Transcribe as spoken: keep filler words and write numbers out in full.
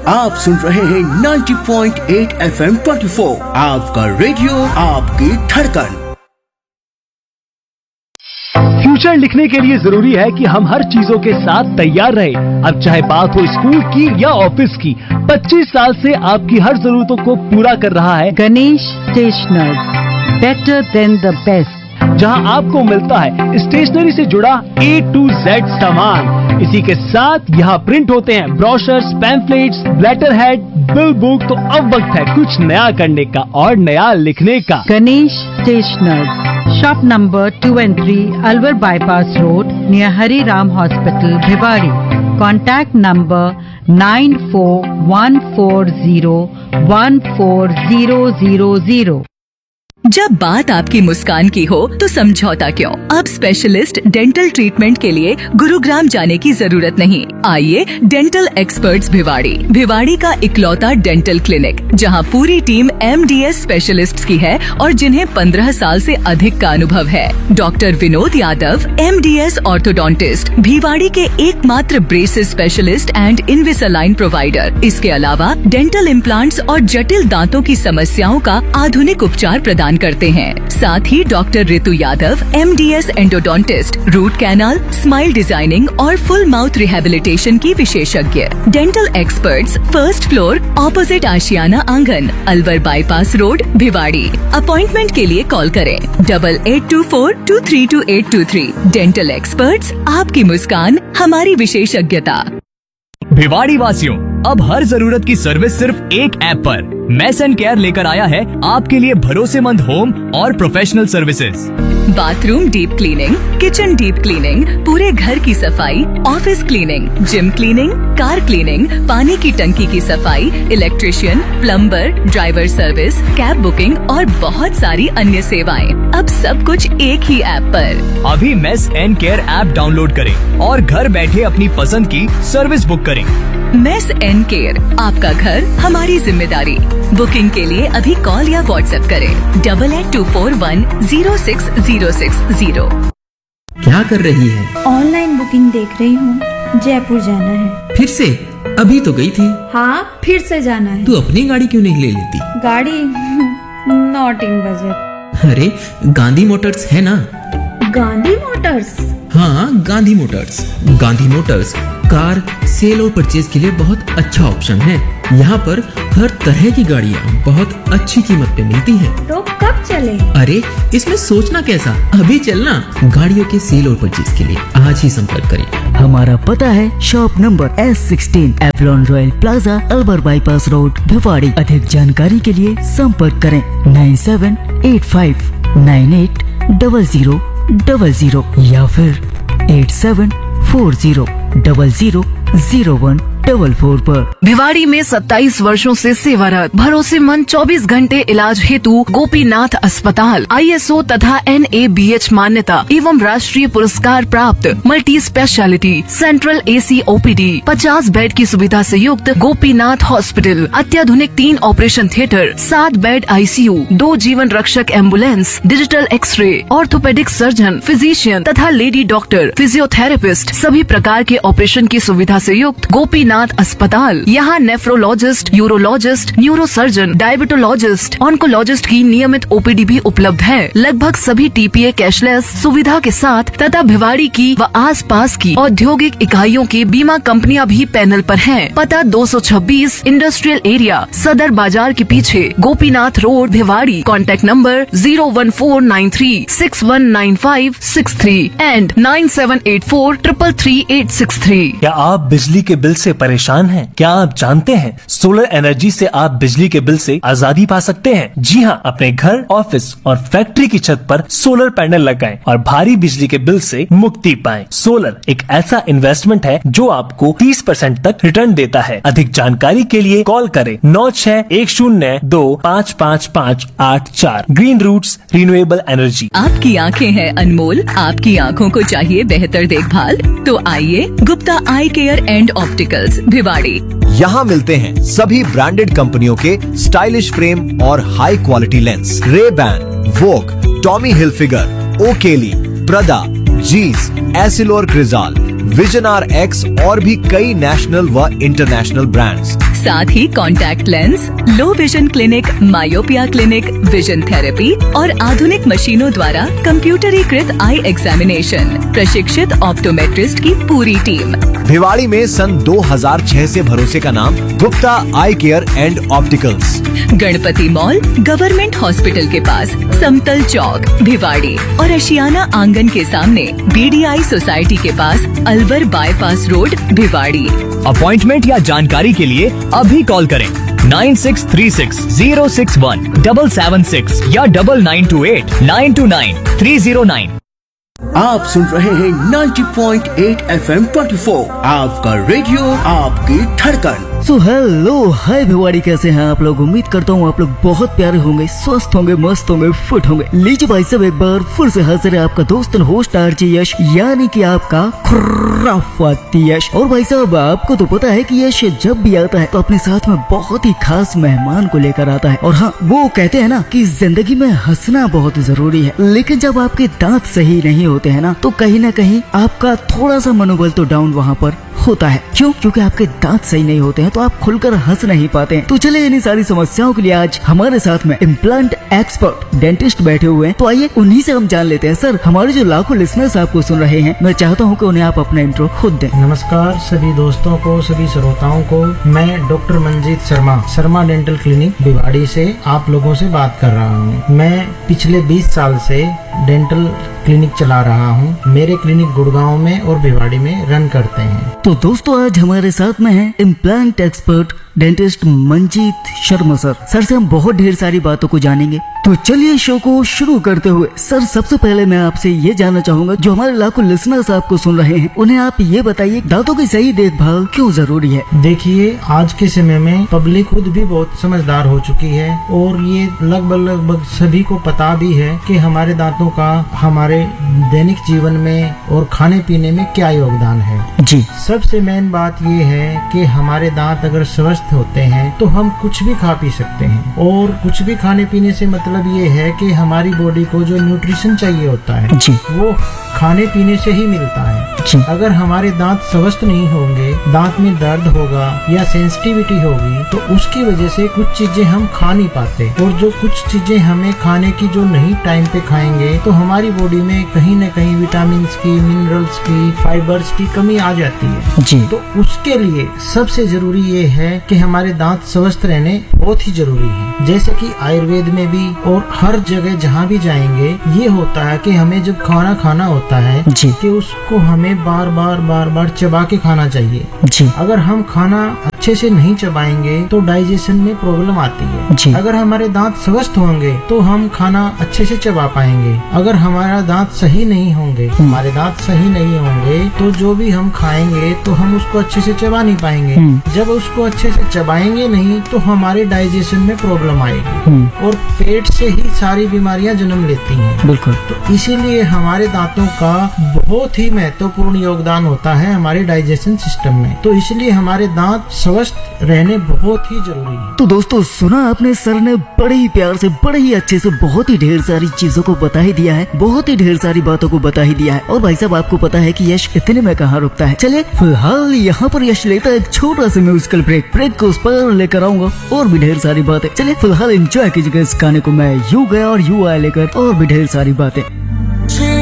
आप सुन रहे हैं नब्बे पॉइंट आठ एफ एम चौबीस, आपका रेडियो, आपकी धड़कन। फ्यूचर लिखने के लिए जरूरी है कि हम हर चीजों के साथ तैयार रहें। अब चाहे बात हो स्कूल की या ऑफिस की, पच्चीस साल से आपकी हर जरूरतों को पूरा कर रहा है Ganesh stationers, better than the best, जहां आपको मिलता है स्टेशनरी से जुड़ा ए टू जेड सामान। इसी के साथ यहाँ प्रिंट होते हैं brochures, pamphlets, letter head, bill book. तो अब वक्त है कुछ नया करने का और नया लिखने का। Ganesh stationers, shop number two and three, Alwar bypass road, near Hari Ram hospital, Bhiwadi. Contact number nine four one four zero one four zero zero zero. जब बात आपकी मुस्कान की हो तो समझौता क्यों? अब स्पेशलिस्ट डेंटल ट्रीटमेंट के लिए गुरुग्राम जाने की जरूरत नहीं। आइए डेंटल एक्सपर्ट्स भिवाड़ी, भिवाड़ी का इकलौता डेंटल क्लिनिक, जहां पूरी team M D S specialists की है और जिन्हें पंद्रह साल से अधिक का अनुभव है। Doctor Vinod Yadav, M D S orthodontist, Bhiwadi के एकमात्र ब्रेसेस स्पेशलिस्ट एंड इनविसालाइन प्रोवाइडर। इसके अलावा डेंटल इम्प्लांट्स और जटिल दांतों की समस्याओं का आधुनिक उपचार प्रदान करते हैं। साथ ही डॉक्टर ऋतु Yadav, M D S endodontist, root canal, smile designing और फुल माउथ रिहेबिलिटेशन की विशेषज्ञ। Dental experts, first floor, opposite आशियाना आंगन, Alwar bypass road, Bhiwadi. Appointment के लिए कॉल करें double eight to four to three to eight to three. Dental experts, आपकी मुस्कान हमारी विशेषज्ञता। भिवाड़ी वासियों, अब हर जरूरत की सर्विस सिर्फ एक ऐप पर। मेस एंड केयर लेकर आया है आपके लिए भरोसेमंद होम और professional services. Bathroom deep cleaning, kitchen deep cleaning, पूरे घर की सफाई, office cleaning, gym cleaning, car cleaning, पानी की टंकी की सफाई, electrician, plumber, driver service, cab booking और बहुत सारी अन्य सेवाएं। अब सब कुछ एक ही ऐप पर। अभी mess and care app download करें और घर बैठे अपनी पसंद की सर्विस बुक करें। मेस एंड केयर, आपका घर हमारी जिम्मेदारी। बुकिंग के लिए अभी कॉल या व्हाट्सएप करें double eight to four one zero six zero six zero. क्या कर रही है? ऑनलाइन बुकिंग देख रही हूँ। जयपुर जाना है। फिर से? अभी तो गई थी। हाँ, फिर से जाना है। तू अपनी गाड़ी क्यों नहीं ले लेती? गाड़ी नॉट इन बजट। अरे गांधी मोटर्स है ना। गांधी मोटर्स? हाँ, Gandhi Motors. Gandhi Motors car cell और परचेज के लिए बहुत अच्छा ऑप्शन है। यहाँ पर हर तरह की गाड़ियाँ बहुत अच्छी कीमत पे मिलती हैं। तो कब चले? अरे इसमें सोचना कैसा, अभी चलना। गाड़ियों के सेल और परचेज के लिए आज ही संपर्क करें। हमारा पता है shop number S sixteen, Avalon royal plaza, Alwar bypass road, Bhiwadi. अधिक जानकारी के लिए संपर्क करें nine seven eight five nine eight double zero double zero या फिर eight seven four zero double zero zero one double four पर। भिवाड़ी में सत्ताईस वर्षों से सेवारत भरोसेमंद चौबीस घंटे इलाज हेतु गोपीनाथ अस्पताल, आई एस ओ तथा एन ए बी एच मान्यता एवं राष्ट्रीय पुरस्कार प्राप्त मल्टी स्पेशलिटी सेंट्रल ए सी ओ पी डी, पचास बेड की सुविधा से युक्त गोपीनाथ हॉस्पिटल, अत्याधुनिक तीन ऑपरेशन थिएटर, सात बेड आई सी यू, दो जीवन रक्षक ambulance, digital x ray, orthopaedic surgeon, physician तथा लेडी डॉक्टर, फिजियोथेरेपिस्ट, सभी प्रकार के ऑपरेशन की सुविधा से युक्त गोपीनाथ अस्पताल। यहाँ nephrologist, urologist, neuro surgeon, diabetologist, oncologist की नियमित ओ पी डी भी उपलब्ध है। लगभग सभी टी पी ए कैशलेस सुविधा के साथ तथा भिवाड़ी की व आसपास की औद्योगिक इकाइयों की बीमा कंपनियां भी पैनल पर हैं। पता दो सौ छब्बीस इंडस्ट्रियल एरिया, सदर बाजार के पीछे, Gopinath road, Bhiwadi. Contact number zero one four nine three six one nine five six three and nine seven eight four triple three eight six three. क्या आप बिजली के बिल से परेशान हैं? क्या आप जानते हैं सोलर एनर्जी से आप बिजली के बिल से आजादी पा सकते हैं? जी हाँ, अपने घर, ऑफिस और फैक्ट्री की छत पर सोलर पैनल लगाएं और भारी बिजली के बिल से मुक्ति पाएं। सोलर एक ऐसा इन्वेस्टमेंट है जो आपको तीस परसेंट तक रिटर्न देता है। अधिक जानकारी के लिए कॉल करें नौ छह एक शून्य दो पाँच पाँच पाँच आठ चार। Green roots renewable energy. आपकी आँखें हैं अनमोल, आपकी आँखों को चाहिए बेहतर देखभाल, तो आइए गुप्ता आई केयर एंड ऑप्टिकल्स, भिवाड़ी। यहाँ मिलते हैं सभी ब्रांडेड कंपनियों के स्टाइलिश फ्रेम और high quality lens. Ray Ban, वोग, टॉमी हिलफिगर, ओकेली, प्रदा, जीस, एसिलोर क्रिजाल, विजन आर एक्स और भी कई नेशनल व इंटरनेशनल ब्रांड्स। साथ ही contact lens, low vision clinic, myopia clinic, vision therapy और आधुनिक मशीनों द्वारा कंप्यूटरीकृत आई एग्जामिनेशन, प्रशिक्षित ऑप्टोमेट्रिस्ट की पूरी टीम। भिवाड़ी में सन दो हज़ार छह से भरोसे का नाम गुप्ता आई care and opticals. Ganpati mall, government hospital के पास, समतल चौक, भिवाड़ी और अशियाना आंगन के सामने, बीडीआई सोसाइटी के पास, Alwar bypass road, Bhiwadi. Appointment या जानकारी के लिए अभी कॉल करें nine six three six zero six one double seven six या double nine to eight nine to nine three zero nine. आप सुन रहे हैं नब्बे पॉइंट आठ एफ एम चौबीस, आपका रेडियो, आपकी धड़कन। सो हेलो हाय भिवाड़ी, कैसे हैं आप लोग? उम्मीद करता हूँ आप लोग बहुत प्यारे होंगे, स्वस्थ होंगे, मस्त होंगे, फिट होंगे। लीजिए भाई साहब, एक बार फिर से हाजिर है आपका दोस्त होस्ट आरजे यश, यानी कि आपका खुराफाती यश। और भाई साहब, आपको तो पता है कि यश जब भी आता है तो अपने साथ में बहुत ही खास मेहमान को लेकर आता है। और हाँ, वो कहते हैं ना कि जिंदगी में हंसना बहुत जरूरी है, लेकिन जब आपके दांत सही नहीं होते हैं ना, तो कहीं ना कहीं आपका थोड़ा सा मनोबल तो डाउन वहाँ पर होता है। क्यों? क्योंकि आपके दांत सही नहीं होते हैं तो आप खुलकर हंस नहीं पाते हैं। तो चलिए, इन्हीं सारी समस्याओं के लिए आज हमारे साथ में इम्प्लांट एक्सपर्ट डेंटिस्ट बैठे हुए हैं, तो आइए उन्हीं से हम जान लेते हैं। सर, हमारे जो लाखों लिसनर्स आपको सुन रहे हैं, मैं चाहता हूं कि उन्हें आप अपना इंट्रो खुद दें। नमस्कार सभी दोस्तों को, सभी श्रोताओं को। मैं doctor Manjeet Sharma, Sharma dental clinic Bhiwadi से आप लोगों से बात कर रहा हूँ। मैं पिछले बीस साल से डेंटल क्लिनिक चला रहा हूँ। मेरे क्लिनिक गुड़गांव में और भिवाड़ी में रन करते हैं। तो दोस्तों, आज हमारे साथ में है implant expert dentist Manjeet Sharma sir. Sir से हम बहुत ढेर सारी बातों को जानेंगे, तो चलिए शो को शुरू करते हुए सर, सबसे पहले मैं आपसे ये जानना चाहूंगा, जो हमारे लाखों लिसनर्स आपको सुन रहे हैं, उन्हें आप ये बताइए, दांतों की सही देखभाल क्यों जरूरी है? देखिए, आज के समय में पब्लिक खुद भी बहुत समझदार हो चुकी है और ये लगभग लगभग सभी को पता भी है कि हमारे दांतों का हमारे दैनिक जीवन में और खाने पीने में क्या योगदान है। जी, सबसे मेन बात ये है कि हमारे दांत अगर स्वस्थ होते हैं तो हम कुछ भी खा पी सकते हैं। और कुछ भी खाने पीने से मतलब ये है कि हमारी बॉडी को जो न्यूट्रिशन चाहिए होता है जी, वो खाने पीने से ही मिलता है जी। अगर हमारे दांत स्वस्थ नहीं होंगे, दांत में दर्द होगा या सेंसिटिविटी होगी, तो उसकी वजह से कुछ चीजें हम खा नहीं पाते। और जो कुछ चीजें हमें खाने की जो नहीं टाइम पे खाएंगे, तो हमारी बॉडी में कहीं न कहीं विटामिन की, मिनरल्स की, फाइबर्स की कमी आ जाती है जी। तो उसके लिए सबसे जरूरी ये है कि हमारे दांत स्वस्थ रहने बहुत ही जरूरी है। जैसे कि आयुर्वेद में भी और हर जगह जहाँ भी जाएंगे, ये होता है कि हमें जब खाना खाना होता है जी, कि उसको हमें बार बार बार बार चबा के खाना चाहिए जी। अगर हम खाना अच्छे से नहीं चबाएंगे तो डाइजेशन में प्रॉब्लम आती है जी। अगर हमारे दांत स्वस्थ होंगे तो हम खाना अच्छे से चबा पाएंगे। अगर हमारा दांत सही नहीं होंगे, हमारे दांत सही नहीं होंगे, तो जो भी हम खाएंगे तो हम उसको अच्छे से चबा नहीं पाएंगे। जब उसको अच्छे से चबाएंगे नहीं तो हमारे डाइजेशन में प्रॉब्लम आएगी और पेट से ही सारी बीमारियां जन्म लेती हैं। बिल्कुल। तो इसीलिए हमारे दांतों का बहुत ही महत्वपूर्ण योगदान होता है हमारे डाइजेशन सिस्टम में। तो इसलिए हमारे दांत स्वस्थ रहने बहुत ही जरूरी है। तो दोस्तों, सुना आपने, सर ने बड़े ही प्यार से, बड़े ही अच्छे से बहुत ही ढेर सारी चीजों को बता ही दिया है, बहुत ही ढेर सारी बातों को बता ही दिया है। और भाई साहब, आपको पता है कि यश इतने में कहाँ रुकता है। चलिए, फिलहाल यहाँ पर यश लेता है एक छोटा सा म्यूजिकल ब्रेक। ब्रेक को उस पर लेकर आऊंगा और भी ढेर सारी बातें। चलिए फिलहाल एंजॉय कीजिएगा इस गाने को। मैं यू गया और यू आया लेकर और भी ढेर सारी बातें।